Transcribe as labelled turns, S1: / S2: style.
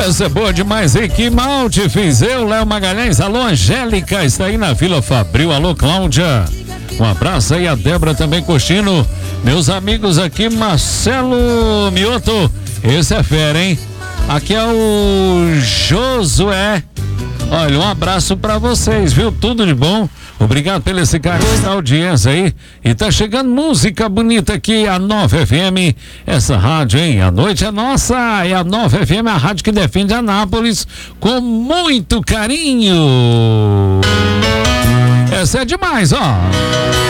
S1: Essa é boa demais, hein? Que malte fiz eu, Léo Magalhães. Alô, Angélica, está aí na Vila Fabril. Alô, Cláudia. Um abraço aí, a Débora também curtindo. Meus amigos aqui, Marcelo Mioto. Esse é fera, hein? Aqui é o Josué. Olha, um abraço pra vocês, viu? Tudo de bom. Obrigado pelo esse carinho da audiência aí. E tá chegando música bonita aqui, a Nova FM. Essa rádio, hein? A noite é nossa. É a Nova FM, a rádio que defende Anápolis com muito carinho. Essa é demais, ó.